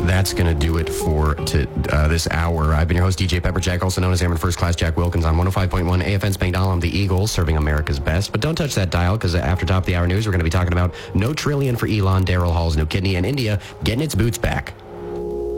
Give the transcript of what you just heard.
that's going to do it for this hour. I've been your host, DJ Pepperjack, also known as Airman First Class Jack Wilkins on 105.1 AFN Spangdahlem, the Eagles, serving America's best. But don't touch that dial, because after top of the hour news, we're going to be talking about no trillion for Elon, Daryl Hall's new kidney, and India getting its boots back.